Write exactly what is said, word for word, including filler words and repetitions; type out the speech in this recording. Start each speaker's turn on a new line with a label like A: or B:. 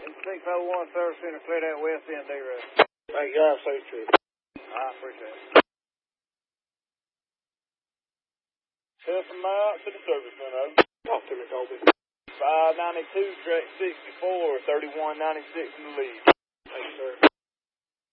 A: six oh one Service Center, clear that west end D-road.
B: Thank you, I safe trip.
A: I appreciate it.
B: Tell some out to the service center. Talk to me, Colby.
A: five ninety-two, track sixty-four, thirty-one ninety-six in the lead.